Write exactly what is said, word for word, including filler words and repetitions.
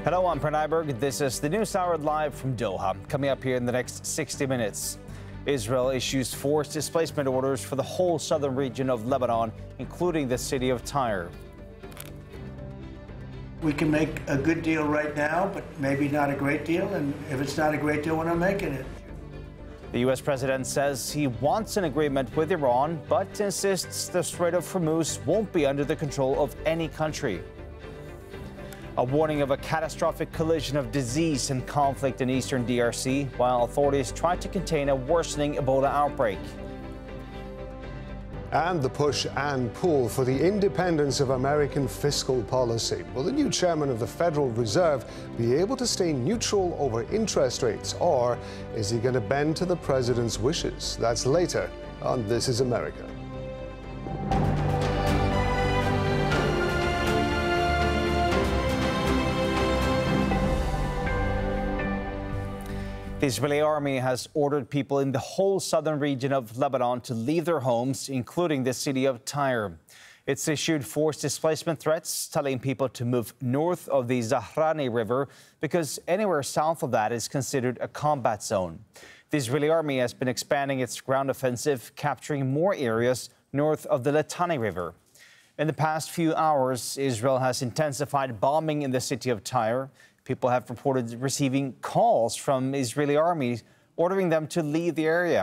Hello, I'm Pranay Berg. This is the News Hour live from Doha. Coming up here in the next sixty minutes, Israel issues forced displacement orders for the whole southern region of Lebanon, including the city of Tyre. We can make a good deal right now, but maybe not a great deal. And if it's not a great deal, we're not making it. The U S president says he wants an agreement with Iran, but insists the Strait of Hormuz won't be under the control of any country. A warning of a catastrophic collision of disease and conflict in eastern D R C, while authorities try to contain a worsening Ebola outbreak. And the push and pull for the independence of American fiscal policy. Will the new chairman of the Federal Reserve be able to stay neutral over interest rates, or is he going to bend to the president's wishes? That's later on This Is America. The Israeli army has ordered people in the whole southern region of Lebanon to leave their homes, including the city of Tyre. It's issued forced displacement threats, telling people to move north of the Zahrani River because anywhere south of that is considered a combat zone. The Israeli army has been expanding its ground offensive, capturing more areas north of the Litani River. In the past few hours, Israel has intensified bombing in the city of Tyre. People have reported receiving calls from Israeli armies ordering them to leave the area.